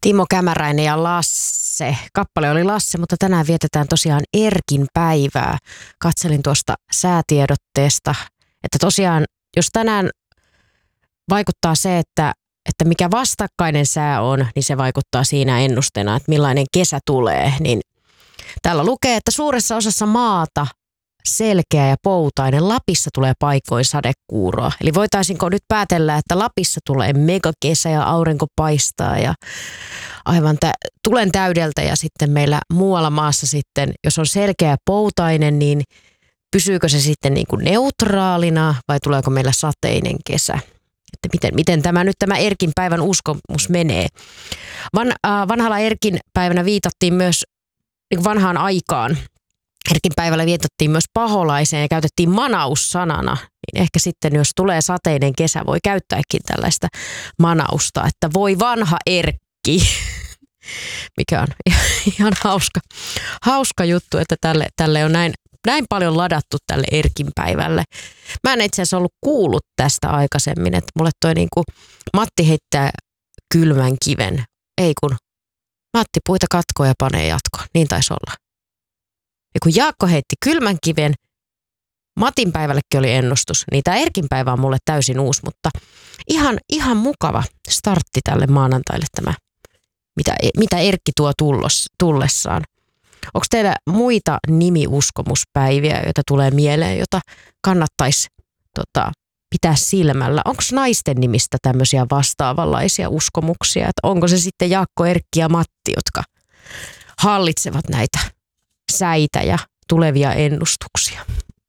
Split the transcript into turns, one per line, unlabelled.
Timo Kämäräinen ja Lasse. Kappale oli Lasse, mutta tänään vietetään tosiaan Erkin päivää. Katselin tuosta säätiedotteesta, että tosiaan jos tänään vaikuttaa se, että mikä vastakkainen sää on, niin se vaikuttaa siinä ennusteena, että millainen kesä tulee. Niin täällä lukee, että suuressa osassa maata selkeä ja poutainen. Lapissa tulee paikoin sadekuuroa. Eli voitaisinko nyt päätellä, että Lapissa tulee megakesä ja aurinko paistaa ja aivan tulen täydeltä ja sitten meillä muualla maassa sitten, jos on selkeä ja poutainen, niin pysyykö se sitten niin kuin neutraalina vai tuleeko meillä sateinen kesä? Että miten tämä Erkin päivän uskomus menee? Vanhalla Erkin päivänä viitattiin myös niin kuin vanhaan aikaan. Erkin päivällä vietettiin myös paholaiseen ja käytettiin manaussanana. Niin ehkä sitten, jos tulee sateinen kesä, voi käyttääkin tällaista manausta, että voi vanha Erkki. Mikä on ihan hauska juttu, että tälle on näin paljon ladattu tälle Erkin päivälle. Mä en itse asiassa ollut kuullut tästä aikaisemmin, että mulle toi niinku Matti heittää kylmän kiven. Ei kun Matti puita katkoo ja panee jatkoon. Niin taisi olla. Ja kun Jaakko heitti kylmän kiven, Matin päivällekin oli ennustus. Niin tämä Erkin päivä on mulle täysin uusi, mutta ihan mukava startti tälle maanantaille tämä, mitä Erkki tuo tullessaan. Onko teillä muita nimiuskomuspäiviä, joita tulee mieleen, jota kannattaisi pitää silmällä? Onko naisten nimistä tämmöisiä vastaavanlaisia uskomuksia? Että onko se sitten Jaakko, Erkki ja Matti, jotka hallitsevat näitä säitä ja tulevia ennustuksia?